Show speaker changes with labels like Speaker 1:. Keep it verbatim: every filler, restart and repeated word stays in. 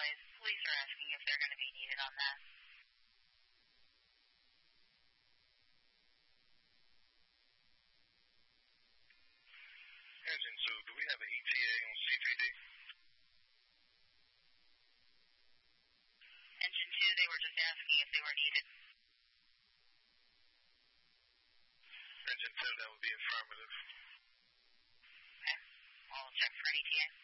Speaker 1: place. Police are asking if they're going to be needed on that.
Speaker 2: Engine two, do we have an E T A on C three D?
Speaker 1: Engine two, they were just asking if they were needed.
Speaker 2: Engine ten, that would be affirmative.
Speaker 1: Okay. I'll check for an E T A.